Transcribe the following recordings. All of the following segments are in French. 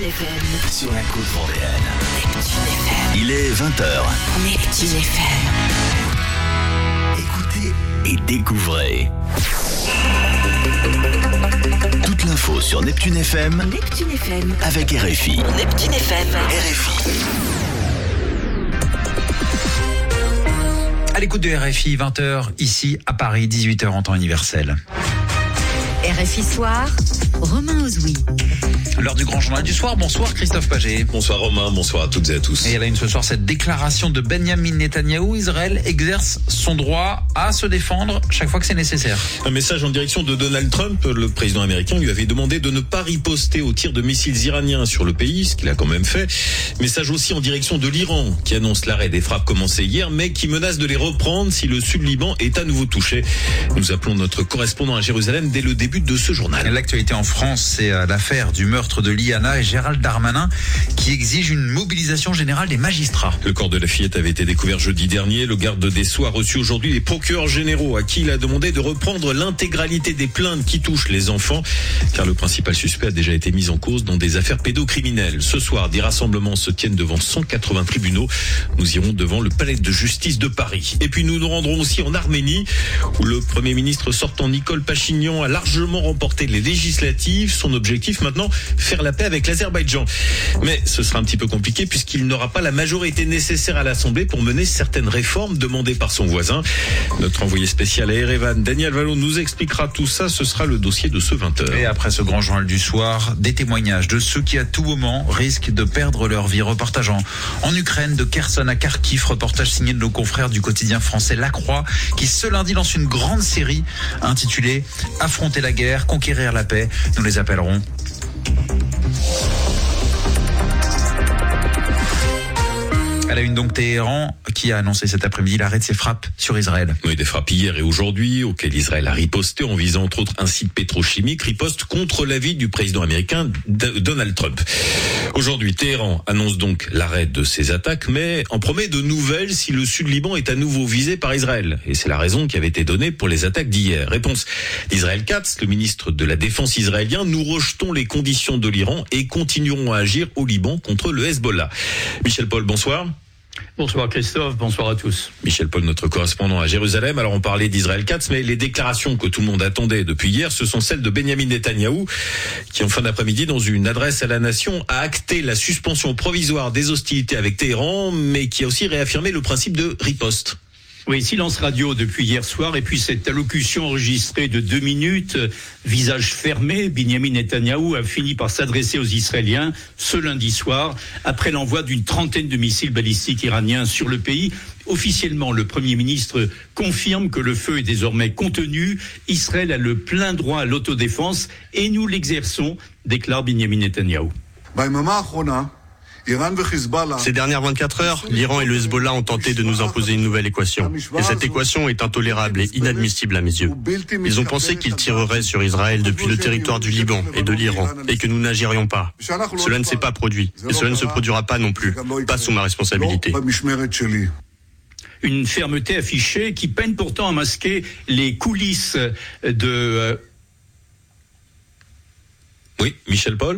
FM. Sur la côte vendéenne. Neptune FM. Il est 20h. Neptune FM. Écoutez et découvrez. Toute l'info sur Neptune FM. Neptune FM. Avec RFI. Neptune FM. RFI. À l'écoute de RFI, 20h, ici à Paris, 18h en temps universel. RFI Soir, Romain Ozoui. L'heure du grand journal du soir. Bonsoir Christophe Paget. Bonsoir Romain, bonsoir à toutes et à tous. Et à la une ce soir, cette déclaration de Benyamin Netanyahou. Israël exerce son droit à se défendre chaque fois que c'est nécessaire. Un message en direction de Donald Trump. Le président américain lui avait demandé de ne pas riposter aux tirs de missiles iraniens sur le pays, ce qu'il a quand même fait. Message aussi en direction de l'Iran, qui annonce l'arrêt des frappes commencées hier, mais qui menace de les reprendre si le sud-Liban est à nouveau touché. Nous appelons notre correspondant à Jérusalem dès le début de ce journal. L'actualité en France, c'est l'affaire du meurtre de Liana et Gérald Darmanin qui exige une mobilisation générale des magistrats. Le corps de la fillette avait été découvert jeudi dernier. Le garde des Sceaux a reçu aujourd'hui les procureurs généraux à qui il a demandé de reprendre l'intégralité des plaintes qui touchent les enfants, car le principal suspect a déjà été mis en cause dans des affaires pédocriminelles. Ce soir, des rassemblements se tiennent devant 180 tribunaux. Nous irons devant le palais de justice de Paris. Et puis nous nous rendrons aussi en Arménie, où le Premier ministre sortant Nicole Pachinian a largement remporté les législatives. Son objectif maintenant, faire la paix avec l'Azerbaïdjan. Mais ce sera un petit peu compliqué puisqu'il n'aura pas la majorité nécessaire à l'Assemblée pour mener certaines réformes demandées par son voisin. Notre envoyé spécial à Erevan, Daniel Vallon, nous expliquera tout ça. Ce sera le dossier de ce 20h. Et après ce grand journal du soir, des témoignages de ceux qui à tout moment risquent de perdre leur vie. Reportage en Ukraine, de Kherson à Kharkiv. Reportage signé de nos confrères du quotidien français La Croix, qui ce lundi lance une grande série intitulée « Affronter la guerre, conquérir la paix ». Nous les appellerons. À la une donc Téhéran qui a annoncé cet après-midi l'arrêt de ses frappes sur Israël. Oui, des frappes hier et aujourd'hui auxquelles Israël a riposté en visant entre autres un site pétrochimique, riposte contre l'avis du président américain Donald Trump. Aujourd'hui, Téhéran annonce donc l'arrêt de ses attaques, mais en promet de nouvelles si le Sud-Liban est à nouveau visé par Israël. Et c'est la raison qui avait été donnée pour les attaques d'hier. Réponse d'Israël Katz, le ministre de la Défense israélien: nous rejetons les conditions de l'Iran et continuerons à agir au Liban contre le Hezbollah. Michel Paul, bonsoir. Bonsoir Christophe, bonsoir à tous. Michel Paul, notre correspondant à Jérusalem. Alors on parlait d'Israël Katz, mais les déclarations que tout le monde attendait depuis hier, ce sont celles de Benyamin Netanyahou, qui en fin d'après-midi, dans une adresse à la nation, a acté la suspension provisoire des hostilités avec Téhéran, mais qui a aussi réaffirmé le principe de riposte. Oui, silence radio depuis hier soir, et puis cette allocution enregistrée de 2 minutes, visage fermé. Benyamin Netanyahou a fini par s'adresser aux Israéliens ce lundi soir, après l'envoi d'une trentaine de missiles balistiques iraniens sur le pays. Officiellement, le Premier ministre confirme que le feu est désormais contenu. Israël a le plein droit à l'autodéfense et nous l'exerçons, déclare Benyamin Netanyahou. Ces dernières 24 heures, l'Iran et le Hezbollah ont tenté de nous imposer une nouvelle équation. Et cette équation est intolérable et inadmissible à mes yeux. Ils ont pensé qu'ils tireraient sur Israël depuis le territoire du Liban et de l'Iran, et que nous n'agirions pas. Cela ne s'est pas produit, et cela ne se produira pas non plus, pas sous ma responsabilité. Une fermeté affichée qui peine pourtant à masquer les coulisses de... Oui, Michel Paul ?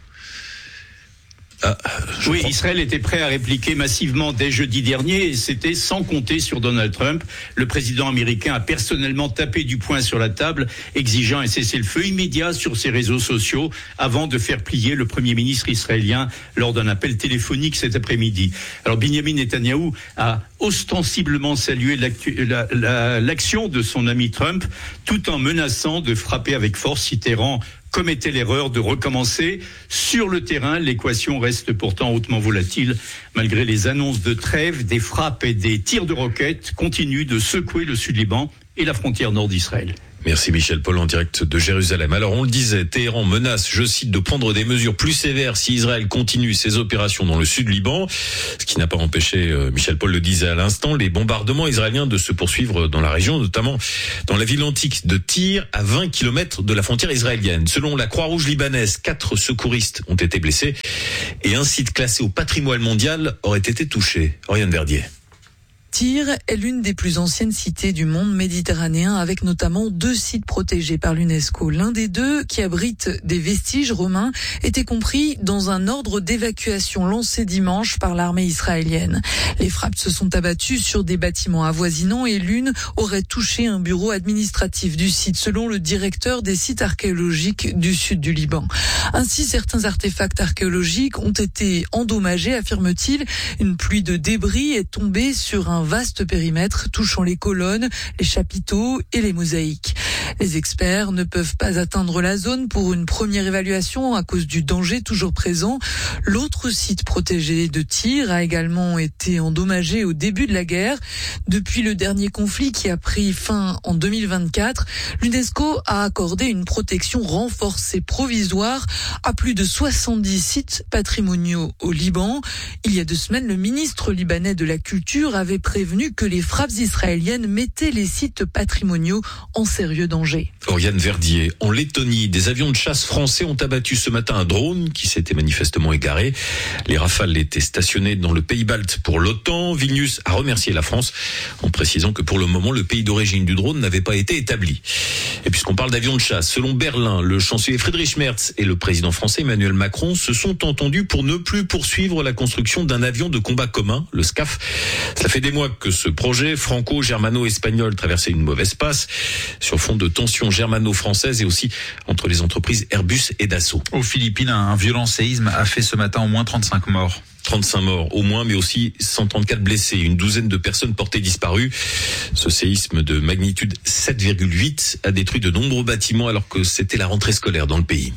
Oui, Israël était prêt à répliquer massivement dès jeudi dernier, et c'était sans compter sur Donald Trump. Le président américain a personnellement tapé du poing sur la table, exigeant un cessez-le-feu immédiat sur ses réseaux sociaux, avant de faire plier le Premier ministre israélien lors d'un appel téléphonique cet après-midi. Alors Benyamin Netanyahou a ostensiblement salué l'action de son ami Trump, tout en menaçant de frapper avec force si Téhéran commettait l'erreur de recommencer. Sur le terrain, l'équation reste pourtant hautement volatile. Malgré les annonces de trêve, des frappes et des tirs de roquettes continuent de secouer le Sud-Liban et la frontière nord d'Israël. Merci Michel Paul en direct de Jérusalem. Alors on le disait, Téhéran menace, je cite, de prendre des mesures plus sévères si Israël continue ses opérations dans le sud Liban, ce qui n'a pas empêché, Michel Paul le disait à l'instant, les bombardements israéliens de se poursuivre dans la région, notamment dans la ville antique de Tyr, à 20 km de la frontière israélienne. Selon la Croix-Rouge libanaise, 4 secouristes ont été blessés et un site classé au patrimoine mondial aurait été touché. Oriane Verdier. Tyr est l'une des plus anciennes cités du monde méditerranéen, avec notamment 2 sites protégés par l'UNESCO. L'un des 2, qui abrite des vestiges romains, était compris dans un ordre d'évacuation lancé dimanche par l'armée israélienne. Les frappes se sont abattues sur des bâtiments avoisinants et l'une aurait touché un bureau administratif du site, selon le directeur des sites archéologiques du sud du Liban. Ainsi, certains artefacts archéologiques ont été endommagés, affirme-t-il. Une pluie de débris est tombée sur un vaste périmètre touchant les colonnes, les chapiteaux et les mosaïques. Les experts ne peuvent pas atteindre la zone pour une première évaluation à cause du danger toujours présent. L'autre site protégé de Tyr a également été endommagé au début de la guerre. Depuis le dernier conflit qui a pris fin en 2024, l'UNESCO a accordé une protection renforcée provisoire à plus de 70 sites patrimoniaux au Liban. Il y a 2 semaines, le ministre libanais de la Culture avait prévenu que les frappes israéliennes mettaient les sites patrimoniaux en sérieux danger. Oriane Verdier, en Lettonie, des avions de chasse français ont abattu ce matin un drone qui s'était manifestement égaré. Les Rafales étaient stationnés dans le pays balte pour l'OTAN. Vilnius a remercié la France en précisant que pour le moment, le pays d'origine du drone n'avait pas été établi. Et puisqu'on parle d'avions de chasse, selon Berlin, le chancelier Friedrich Merz et le président français Emmanuel Macron se sont entendus pour ne plus poursuivre la construction d'un avion de combat commun, le SCAF. Ça fait des mois que ce projet franco-germano-espagnol traversait une mauvaise passe sur fond de tensions germano-françaises et aussi entre les entreprises Airbus et Dassault. Aux Philippines, un violent séisme a fait ce matin au moins 35 morts. 35 morts au moins, mais aussi 134 blessés, une douzaine de personnes portées disparues. Ce séisme de magnitude 7,8 a détruit de nombreux bâtiments alors que c'était la rentrée scolaire dans le pays.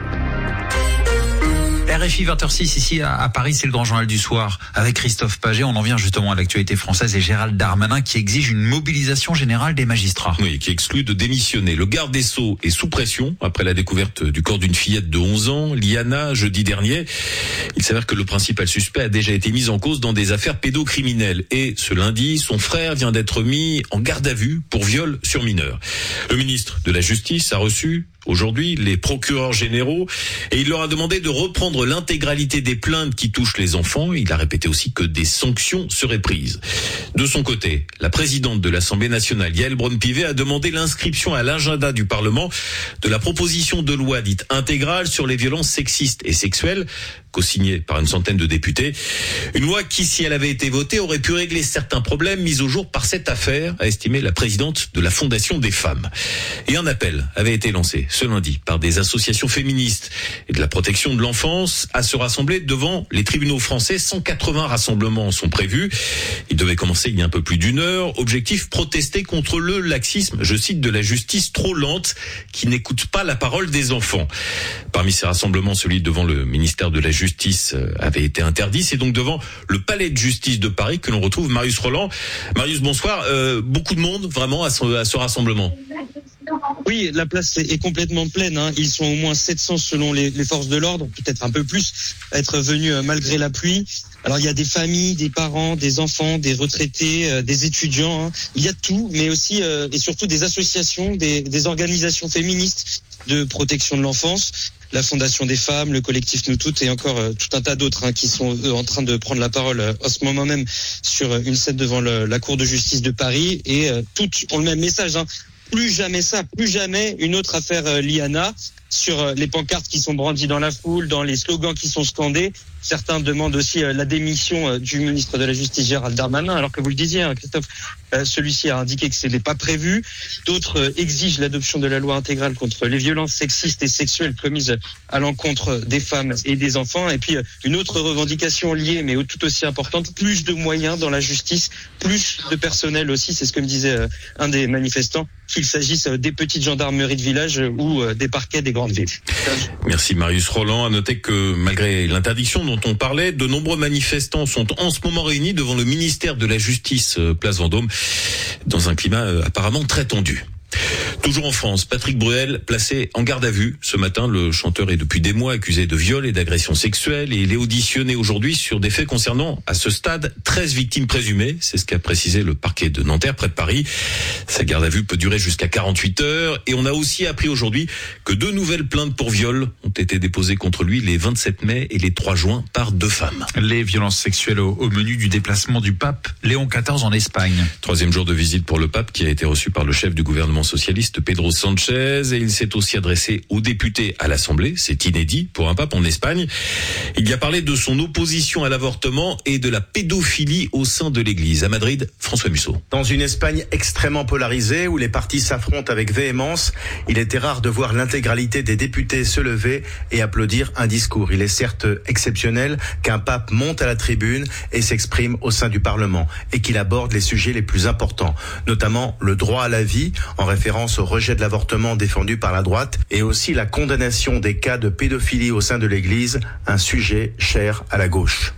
RFI 20h06 ici à Paris, c'est le grand journal du soir avec Christophe Paget. On en vient justement à l'actualité française et Gérald Darmanin qui exige une mobilisation générale des magistrats. Oui, qui exclut de démissionner. Le garde des Sceaux est sous pression après la découverte du corps d'une fillette de 11 ans, Liana, jeudi dernier. Il s'avère que le principal suspect a déjà été mis en cause dans des affaires pédocriminelles. Et ce lundi, son frère vient d'être mis en garde à vue pour viol sur mineur. Le ministre de la Justice a reçu aujourd'hui les procureurs généraux et il leur a demandé de reprendre l'intégralité des plaintes qui touchent les enfants. Il a répété aussi que des sanctions seraient prises. De son côté, la présidente de l'Assemblée nationale, Yaël Braun-Pivet, a demandé l'inscription à l'agenda du Parlement de la proposition de loi dite intégrale sur les violences sexistes et sexuelles, co-signée par une centaine de députés. Une loi qui, si elle avait été votée, aurait pu régler certains problèmes mis au jour par cette affaire, a estimé la présidente de la Fondation des femmes. Et un appel avait été lancé ce lundi par des associations féministes et de la protection de l'enfance à se rassembler devant les tribunaux français. 180 rassemblements sont prévus. Ils devaient commencer il y a un peu plus d'1 heure. Objectif, protester contre le laxisme, je cite, de la justice trop lente qui n'écoute pas la parole des enfants. Parmi ces rassemblements, celui devant le ministère de la Justice avait été interdit. C'est donc devant le palais de justice de Paris que l'on retrouve Marius Roland. Marius, bonsoir. Beaucoup de monde vraiment à ce rassemblement. Oui, la place est complètement pleine. Ils sont au moins 700 selon les forces de l'ordre, peut-être un peu plus, à être venus malgré la pluie. Alors il y a des familles, des parents, des enfants, des retraités, des étudiants. Il y a tout, mais aussi et surtout des associations, des organisations féministes de protection de l'enfance. La Fondation des femmes, le collectif Nous Toutes et encore tout un tas d'autres qui sont en train de prendre la parole en ce moment même sur une scène devant la Cour de justice de Paris et toutes ont le même message. Plus jamais ça, plus jamais une autre affaire Liana. Sur les pancartes qui sont brandies dans la foule, dans les slogans qui sont scandés. Certains demandent aussi la démission du ministre de la Justice, Gérald Darmanin, alors que vous le disiez, Christophe, celui-ci a indiqué que ce n'est pas prévu. D'autres exigent l'adoption de la loi intégrale contre les violences sexistes et sexuelles commises à l'encontre des femmes et des enfants. Et puis, une autre revendication liée, mais tout aussi importante, plus de moyens dans la justice, plus de personnel aussi, c'est ce que me disait un des manifestants, qu'il s'agisse des petites gendarmeries de village ou des parquets des grandes villes. Merci Marius Roland. À noter que malgré l'interdiction dont on parlait, de nombreux manifestants sont en ce moment réunis devant le ministère de la Justice, place Vendôme, dans un climat apparemment très tendu. Toujours en France, Patrick Bruel placé en garde à vue. Ce matin, le chanteur est depuis des mois accusé de viol et d'agression sexuelle et il est auditionné aujourd'hui sur des faits concernant, à ce stade, 13 victimes présumées. C'est ce qu'a précisé le parquet de Nanterre, près de Paris. Sa garde à vue peut durer jusqu'à 48 heures et on a aussi appris aujourd'hui que 2 nouvelles plaintes pour viol ont été déposées contre lui les 27 mai et les 3 juin par 2 femmes. Les violences sexuelles au menu du déplacement du pape Léon XIV en Espagne. 3e jour de visite pour le pape qui a été reçu par le chef du gouvernement socialiste Pedro Sanchez et il s'est aussi adressé aux députés à l'Assemblée. C'est inédit pour un pape en Espagne. Il y a parlé de son opposition à l'avortement et de la pédophilie au sein de l'Église. À Madrid, François Musso. Dans une Espagne extrêmement polarisée où les partis s'affrontent avec véhémence, il était rare de voir l'intégralité des députés se lever et applaudir un discours. Il est certes exceptionnel qu'un pape monte à la tribune et s'exprime au sein du Parlement et qu'il aborde les sujets les plus importants, notamment le droit à la vie, en référence au rejet de l'avortement défendu par la droite, et aussi la condamnation des cas de pédophilie au sein de l'Église, un sujet cher à la gauche.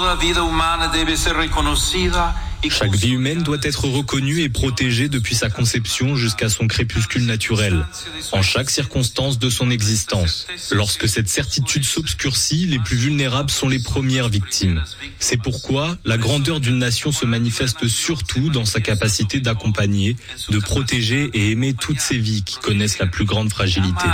Chaque vie humaine doit être reconnue et protégée depuis sa conception jusqu'à son crépuscule naturel, en chaque circonstance de son existence. Lorsque cette certitude s'obscurcit, les plus vulnérables sont les premières victimes. C'est pourquoi la grandeur d'une nation se manifeste surtout dans sa capacité d'accompagner, de protéger et aimer toutes ces vies qui connaissent la plus grande fragilité.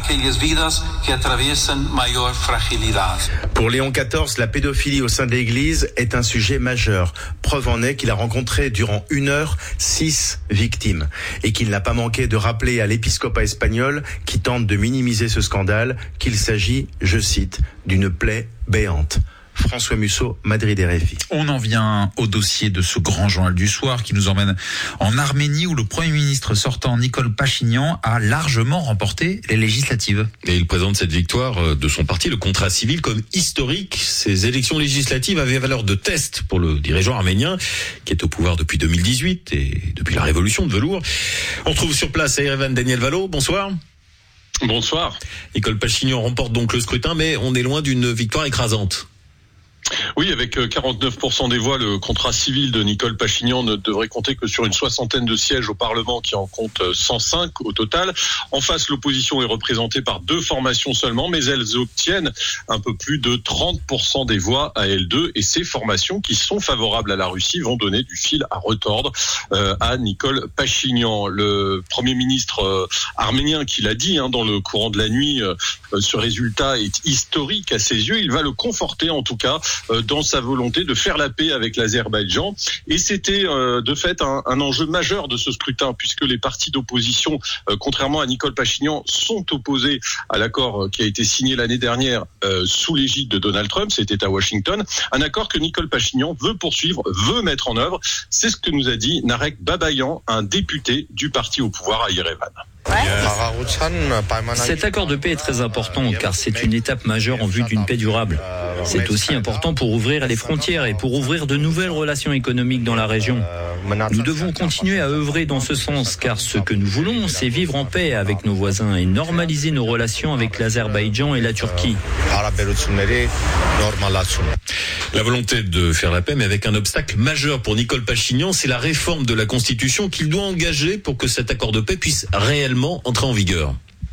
Pour Léon XIV, la pédophilie au sein de l'Église est un sujet majeur. Preuve en est qu'il a rencontré durant 1 heure 6 victimes et qu'il n'a pas manqué de rappeler à l'épiscopat espagnol qui tente de minimiser ce scandale qu'il s'agit, je cite, d'une plaie béante. François Musso, Madrid RFI. On en vient au dossier de ce grand journal du soir qui nous emmène en Arménie où le Premier ministre sortant Nicole Pachinian a largement remporté les législatives. Et il présente cette victoire de son parti, le Contrat civil, comme historique. Ces élections législatives avaient valeur de test pour le dirigeant arménien qui est au pouvoir depuis 2018 et depuis la révolution de velours. On retrouve sur place à Erevan Daniel Valo. Bonsoir. Bonsoir. Nicole Pachinian remporte donc le scrutin, mais on est loin d'une victoire écrasante. Oui, avec 49% des voix, le contrat civil de Nicole Pachinian ne devrait compter que sur une 60aine de sièges au Parlement qui en compte 105 au total. En face, l'opposition est représentée par 2 formations seulement, mais elles obtiennent un peu plus de 30% des voix à elles deux. Et ces formations qui sont favorables à la Russie vont donner du fil à retordre à Nicole Pachinian. Le Premier ministre arménien qui l'a dit dans le courant de la nuit, ce résultat est historique à ses yeux. Il va le conforter en tout cas dans sa volonté de faire la paix avec l'Azerbaïdjan. Et c'était de fait un enjeu majeur de ce scrutin, puisque les partis d'opposition, contrairement à Nicole Pachinian, sont opposés à l'accord qui a été signé l'année dernière sous l'égide de Donald Trump. C'était à Washington. Un accord que Nicole Pachinian veut poursuivre, veut mettre en œuvre. C'est ce que nous a dit Narek Babayan, un député du parti au pouvoir à Yerevan. Cet accord de paix est très important car c'est une étape majeure en vue d'une paix durable. C'est aussi important pour ouvrir les frontières et pour ouvrir de nouvelles relations économiques dans la région. Nous devons continuer à œuvrer dans ce sens car ce que nous voulons, c'est vivre en paix avec nos voisins et normaliser nos relations avec l'Azerbaïdjan et la Turquie. La volonté de faire la paix, mais avec un obstacle majeur pour Nicole Pachinian, c'est la réforme de la Constitution qu'il doit engager pour que cet accord de paix puisse réellement entrer en vigueur.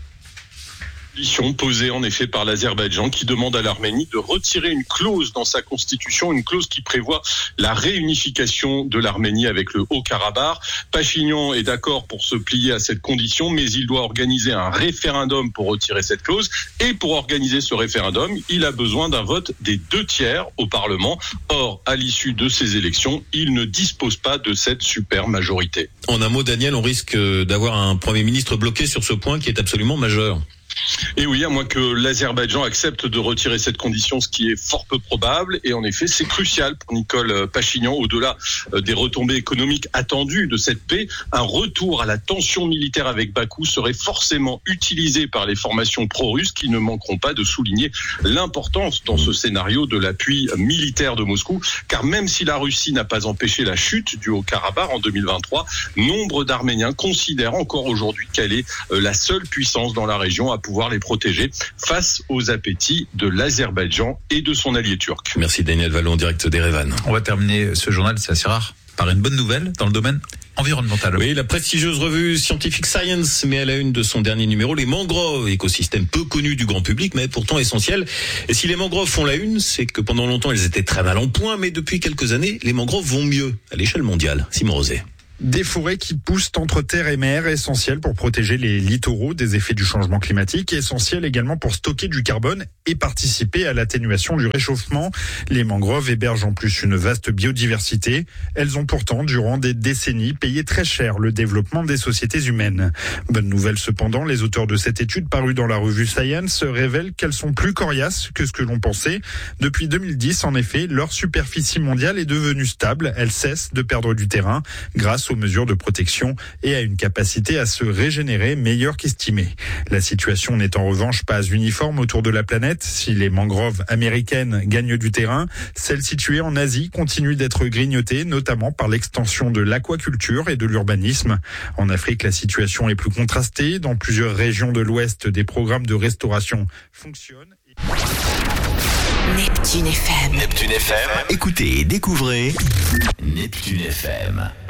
Posée en effet par l'Azerbaïdjan qui demande à l'Arménie de retirer une clause dans sa constitution, une clause qui prévoit la réunification de l'Arménie avec le Haut-Karabakh. Pachinian est d'accord pour se plier à cette condition, mais il doit organiser un référendum pour retirer cette clause. Et pour organiser ce référendum, il a besoin d'un vote des 2/3 au Parlement. Or, à l'issue de ces élections, il ne dispose pas de cette super majorité. En un mot, Daniel, on risque d'avoir un Premier ministre bloqué sur ce point qui est absolument majeur. Et oui, à moins que l'Azerbaïdjan accepte de retirer cette condition, ce qui est fort peu probable. Et en effet, c'est crucial pour Nicole Pachinian, au-delà des retombées économiques attendues de cette paix. Un retour à la tension militaire avec Bakou serait forcément utilisé par les formations pro-russes qui ne manqueront pas de souligner l'importance dans ce scénario de l'appui militaire de Moscou. Car même si la Russie n'a pas empêché la chute du Haut-Karabakh en 2023, nombre d'Arméniens considèrent encore aujourd'hui qu'elle est la seule puissance dans la région à pouvoir les protéger face aux appétits de l'Azerbaïdjan et de son allié turc. Merci Daniel Vallon, en direct d'Erevan. On va terminer ce journal, c'est assez rare, par une bonne nouvelle dans le domaine environnementale. Oui, la prestigieuse revue Scientific Science met à la une de son dernier numéro les mangroves, écosystème peu connu du grand public, mais pourtant essentiel. Et si les mangroves font la une, c'est que pendant longtemps, elles étaient très mal en point, mais depuis quelques années, les mangroves vont mieux à l'échelle mondiale. Simon Rosé. Des forêts qui poussent entre terre et mer, essentielles pour protéger les littoraux des effets du changement climatique, essentielles également pour stocker du carbone et participer à l'atténuation du réchauffement. Les mangroves hébergent en plus une vaste biodiversité. Elles ont pourtant, durant des décennies, payé très cher le développement des sociétés humaines. Bonne nouvelle cependant, les auteurs de cette étude parue dans la revue Science révèlent qu'elles sont plus coriaces que ce que l'on pensait. Depuis 2010, en effet, leur superficie mondiale est devenue stable. Elles cessent de perdre du terrain grâce aux mesures de protection et à une capacité à se régénérer meilleure qu'estimée. La situation n'est en revanche pas uniforme autour de la planète. Si les mangroves américaines gagnent du terrain, celles situées en Asie continuent d'être grignotées, notamment par l'extension de l'aquaculture et de l'urbanisme. En Afrique, la situation est plus contrastée. Dans plusieurs régions de l'Ouest, des programmes de restauration fonctionnent. Neptune FM. Neptune FM. Écoutez et découvrez Neptune FM.